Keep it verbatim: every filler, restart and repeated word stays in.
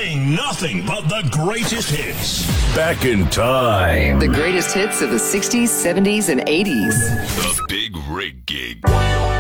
playing nothing but the greatest hits. Back in time. The greatest hits of the sixties, seventies, and eighties. The Big Rig Gig.